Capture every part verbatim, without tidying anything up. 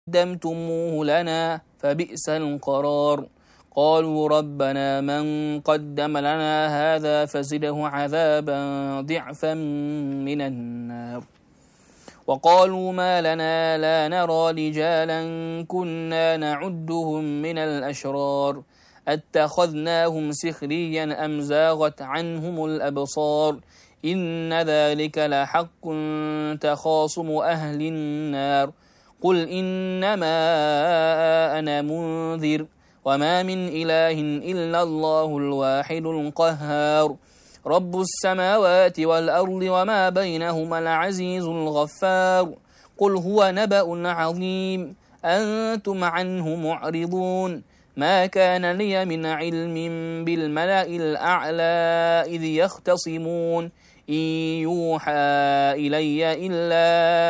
قدمتموه لنا فبئس القرار. قالوا ربنا من قدم لنا هذا فزده عذابا ضعفا من النار. وقالوا ما لنا لا نرى رجالا كنا نعدهم من الأشرار أتخذناهم سخريا أم زاغت عنهم الأبصار إن ذلك لحق تخاصم أهل النار. قل إنما أنا منذر وما من إله إلا الله الواحد القهار رب السماوات والأرض وما بينهما العزيز الغفار. قل هو نبأ عظيم أنتم عنه معرضون ما كان لي من علم بالملأ الأعلى إذ يختصمون إن يوحى إلي إلا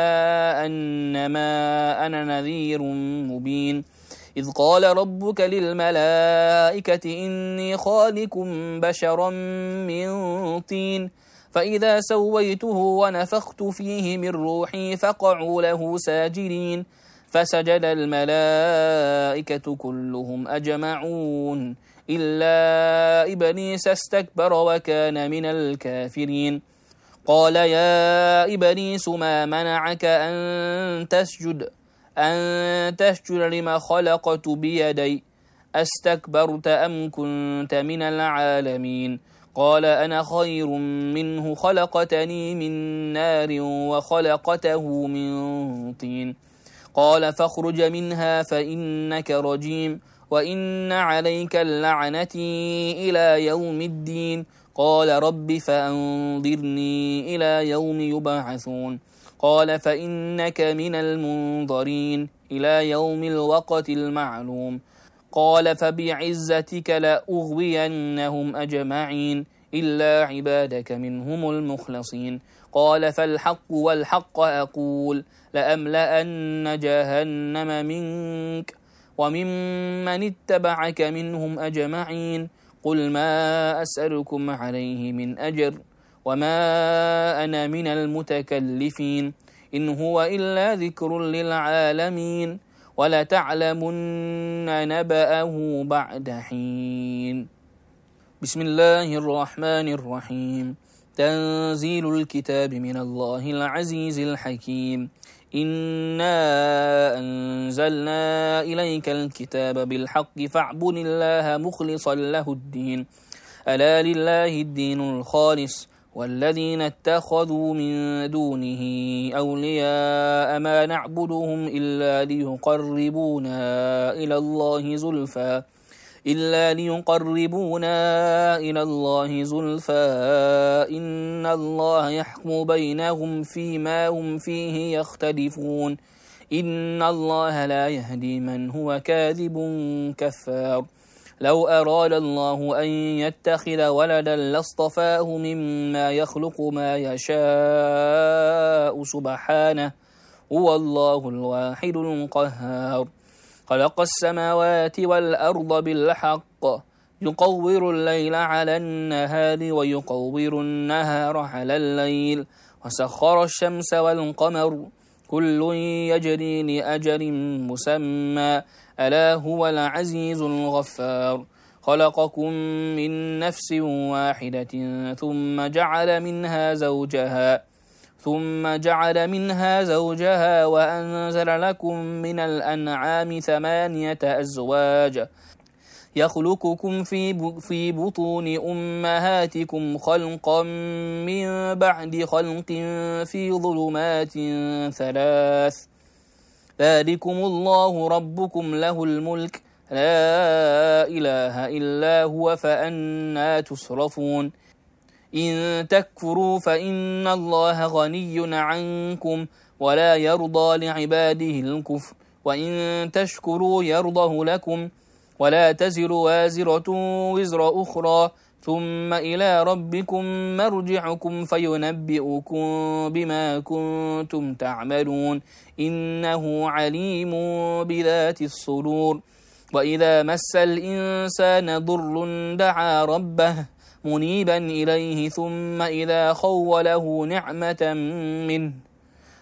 أنما أنا نذير مبين. إذ قال ربك للملائكة إني خالق بشرا من طين فإذا سويته ونفخت فيه من روحي فقعوا له ساجدين فسجد الملائكة كلهم أجمعون إلا إبليس استكبر وكان من الكافرين. قال يا إبليس ما منعك أن تسجد أن تسجد لما خلقت بيدي أستكبرت أم كنت من العالمين. قال أنا خير منه خلقتني من نار وخلقته من طين. قال فاخرج منها فإنك رجيم وإن عليك اللعنة إلى يوم الدين. قال رب فأنظرني إلى يوم يبعثون. قال فإنك من المنظرين إلى يوم الوقت المعلوم. قال فبعزتك لأغوينهم أجمعين إلا عبادك منهم المخلصين. قال فالحق والحق أقول لأملأن جهنم منك وممن اتبعك منهم أجمعين. قل ما أسألكم عليه من أجر وما أنا من المتكلفين إن هو إلا ذكر للعالمين ولتعلمن نبأه بعد حين. بسم الله الرحمن الرحيم. تنزيل الكتاب من الله العزيز الحكيم. إنا أنزلنا إليك الكتاب بالحق فاعبد الله مخلصا له الدين ألا لله الدين الخالص والذين اتخذوا من دونه أولياء ما نعبدهم إلا ليقربونا إلى الله زلفى إلا ليقربونا إلى الله زلفى إن الله يحكم بينهم فيما هم فيه يختلفون إن الله لا يهدي من هو كاذب كفار. لو أراد الله أن يتخذ ولدا لاصطفاه مما يخلق ما يشاء سبحانه هو الله الواحد القهار. خلق السماوات والأرض بالحق يقور الليل على النهار ويقور النهار على الليل وسخر الشمس والقمر كل يجري لأجل مسمى ألا هو العزيز الغفار. خلقكم من نفس واحدة ثم جعل منها زوجها ثم جعل منها زوجها وأنزل لكم من الأنعام ثمانية أزواج يخلقكم في في بطون أمهاتكم خلقا من بعد خلق في ظلمات ثلاث ذلكم الله ربكم له الملك لا إله إلا هو فأنا تصرفون. إن تكفروا فإن الله غني عنكم ولا يرضى لعباده الكفر وإن تشكروا يرضه لكم ولا تزر وازرة وزر أخرى ثم إلى ربكم مرجعكم فينبئكم بما كنتم تعملون إنه عليم بذات الصدور. وإذا مس الإنسان ضر دعا ربه منيبا إليه ثم إذا خوله نعمة منه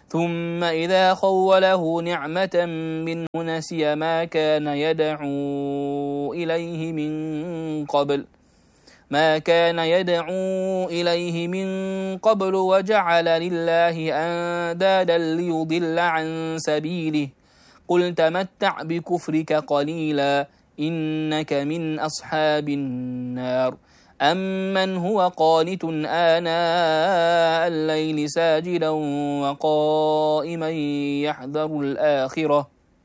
ثم إذا خوله نعمة منه نسي ما كان يدعو إليه من قبل ما كان يدعو إليه من قبل وجعل لله أندادا ليضل عن سبيله قل تمتع بكفرك قليلا إنك من أصحاب النار أمن هو قانت آناء الليل ساجدا وقائما يحذر الآخرة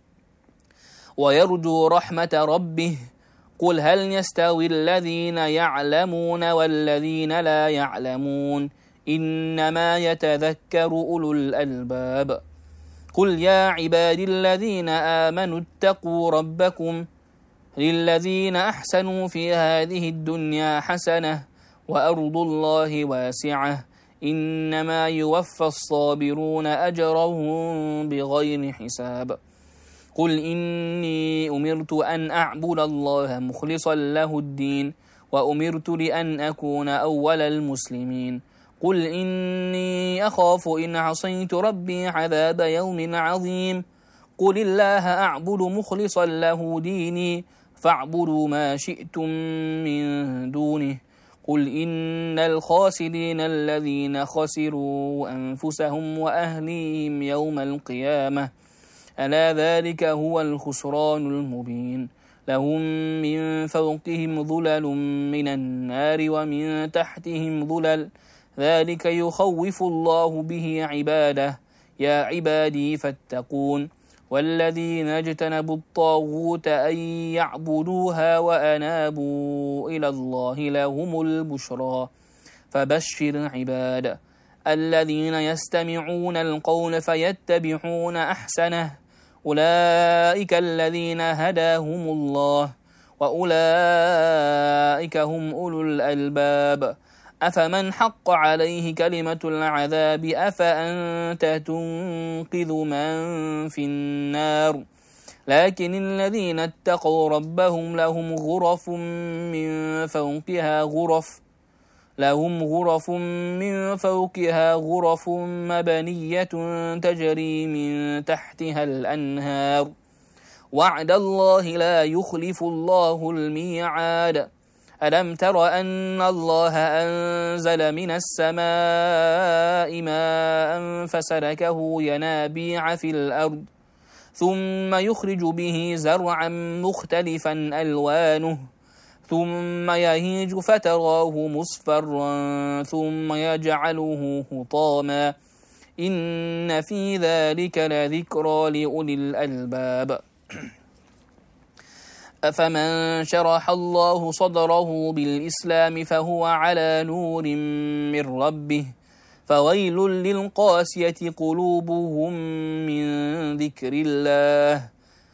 ويرجو رحمة ربه قل هل يستوي الذين يعلمون والذين لا يعلمون إنما يتذكر أولو الألباب قل يا عبادي الذين آمنوا اتقوا ربكم للذين أحسنوا في هذه الدنيا حسنة وأرض الله واسعة إنما يوفى الصابرون أجرهم بغير حساب قل إني أمرت أن أعبد الله مخلصا له الدين وأمرت لأن أكون أول المسلمين قل إني أخاف إن عصيت ربي عذاب يوم عظيم قل الله أعبد مخلصا له ديني فاعبدوا ما شئتم من دونه قل إن الخاسرين الذين خسروا أنفسهم وأهليهم يوم القيامة ألا ذلك هو الخسران المبين لهم من فوقهم ظلل من النار ومن تحتهم ظلل ذلك يخوف الله به عباده يا عبادي فاتقون والذين اجتنبوا الطاغوت أن يعبدوها وأنابوا إلى الله لهم البشرى فبشر عباد الذين يستمعون القول فيتبعون أحسنه أولئك الذين هداهم الله وأولئك هم أولو الألباب أفمن حق عليه كلمة العذاب أفأنت تنقذ من في النار لكن الذين اتقوا ربهم لهم غرف من فوقها غرف لهم غرف من فوقها غرف مبنية تجري من تحتها الأنهار وعد الله لا يخلف الله الميعاد ألم تر أن الله أنزل من السماء ماء فسلكه ينابيع في الأرض ثم يخرج به زرعا مختلفا ألوانه ثم يهيج فتراه مصفرا ثم يجعله حطاما إن في ذلك لذكرى لأولي الألباب أفمن شرح الله صدره بالإسلام فهو على نور من ربه فويل للقاسية قلوبهم من ذكر الله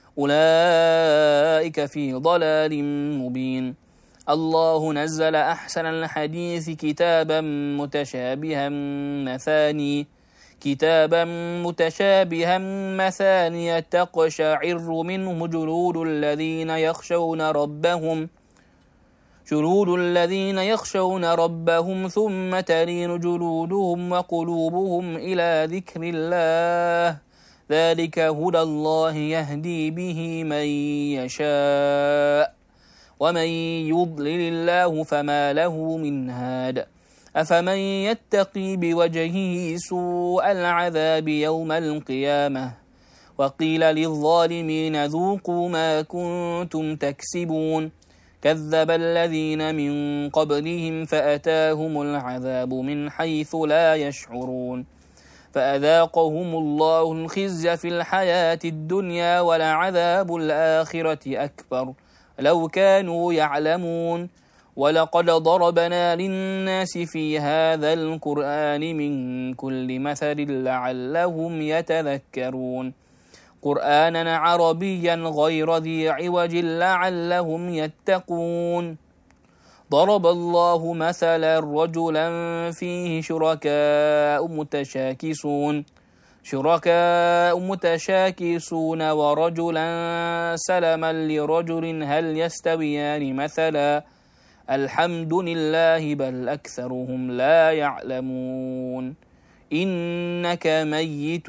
أولئك في ضلال مبين الله نزل أحسن الحديث كتابا متشابها مثاني كتابا متشابها مثانية تقشعر منه جلود الذين يخشون ربهم جلود الذين يخشون ربهم ثم تلين جلودهم وقلوبهم إلى ذكر الله ذلك هدى الله يهدي به من يشاء ومن يضلل الله فما له من هاد أفمن يتقي بوجهه سوء العذاب يوم القيامة وقيل للظالمين ذوقوا ما كنتم تكسبون كذب الذين من قبلهم فأتاهم العذاب من حيث لا يشعرون فأذاقهم الله الخزي في الحياة الدنيا ولعذاب الآخرة أكبر لو كانوا يعلمون ولقد ضربنا للناس في هذا القرآن من كل مثل لعلهم يتذكرون قرآنا عربيا غير ذي عوج لعلهم يتقون ضرب الله مثلا رجلا فيه شركاء متشاكسون شركاء متشاكسون ورجلا سلما لرجل هل يستويان مثلا الحمد لله بل أكثرهم لا يعلمون إنك ميت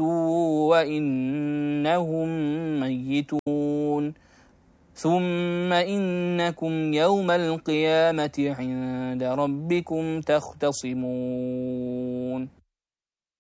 وإنهم ميتون ثم إنكم يوم القيامة عند ربكم تختصمون